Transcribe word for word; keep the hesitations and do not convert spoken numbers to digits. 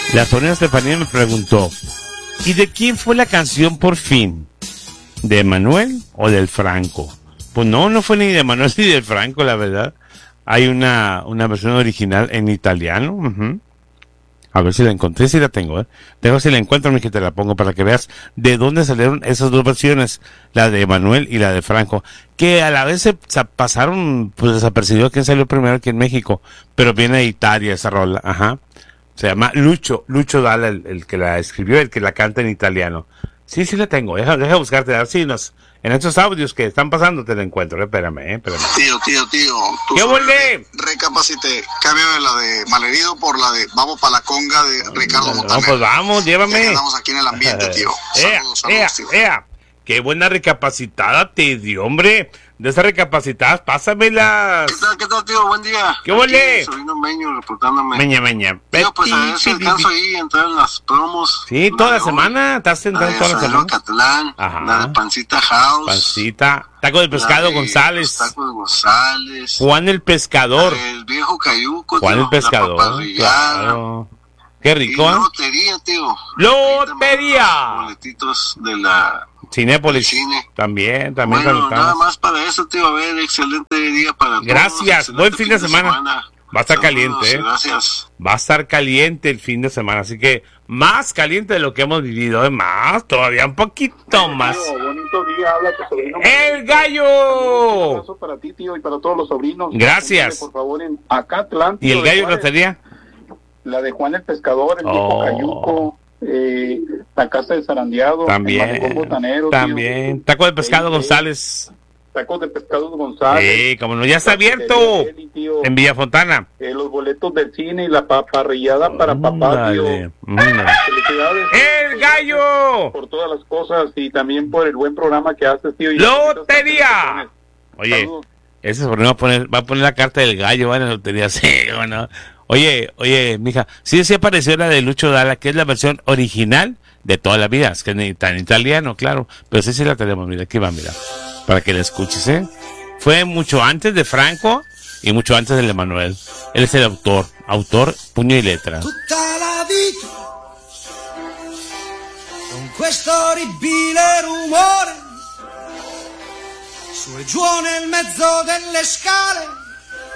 La sobrina Estefanía me preguntó, ¿y de quién fue la canción Por Fin? ¿De Manuel o del Franco? Pues no, no fue ni de Manuel ni del Franco, la verdad. Hay una, una versión original en italiano. Uh-huh. A ver si la encontré, si la tengo, ¿eh? Dejo si la encuentro, mi que te la pongo para que veas de dónde salieron esas dos versiones, la de Manuel y la de Franco, que a la vez se, se pasaron, pues desapercibió quién salió primero aquí en México, pero viene de Italia esa rola, ajá. Se llama Lucho, Lucho Dalla, el, el que la escribió, el que la canta en italiano. Sí, sí la tengo, deja, deja buscarte, a ver si nos, en estos audios que están pasando te la encuentro, eh, espérame, eh, espérame. Tío, tío, tío. ¿Qué volé? Recapacité, cambio de la de Malherido por la de Vamos pa' la conga de Ricardo Montaner. No, pues vamos, llévame. Ya estamos aquí en el ambiente, tío. Saludos, ea, saludos, ea, tío. ea. Qué buena recapacitada te dio, hombre. De esas recapacitadas, pásamelas. ¿Qué tal, qué tal, tío? Buen día. ¿Qué volé? Sobrino Meño reportándome. Meña, meña. Tío, pues a ver si alcanzo ahí a entrar en las promos. Sí, toda la semana. Estás entrando toda la semana. Catalán, Ajá. La de Pancita House. Pancita. Taco de pescado de González. Tacos González. Juan el Pescador. El viejo Cayuco. Juan tío, el Pescador. Claro. Qué rico, y ¿eh? lotería, tío. ¡Lotería! Boletitos de la Cinépolis. Cine. También, también. Bueno, nada más para eso, tío. A ver, excelente día para Gracias. todos. Buen fin de semana. semana. Va a estar Saludos, caliente, ¿eh? Gracias. Va a estar caliente el fin de semana, así que más caliente de lo que hemos vivido, ¿eh? Más, todavía un poquito más. Tío, bonito día, habla tu sobrino. ¡El gallo! Un abrazo para ti, tío, y para todos los sobrinos. Gracias. Por favor, en Acatlán. ¿Y el gallo Juárez, lotería? La de Juan el Pescador, el Oh. viejo Cayuco, eh, la casa de Zarandeado. También. El malecón botanero, También. tío. Taco de pescado Eh, González. Tacos de pescado González. Sí, como no, ya está abierto. Eli, tío. En Villafontana. Eh, los boletos del cine y la pa- parrillada para papá, tío. Ándale, ándale. Felicidades. ¡El gallo! Por todas las cosas y también por el buen programa que haces, tío. Y ¡Lotería! Oye, Saludos. ese sobrino va a poner, va a poner la carta del gallo, ¿vale? En la lotería, sí, bueno. Oye, oye, mija, sí, sí apareció la de Lucho Dalla, que es la versión original de toda la vida, es que es tan italiano, claro, pero sí, sí la tenemos, mira, aquí va, mira, para que la escuches, ¿eh? Fue mucho antes de Franco y mucho antes del Emanuel. Él es el autor, autor, puño y letra. Tutta la vita con questo orribile rumore su e giù nel mezzo delle scale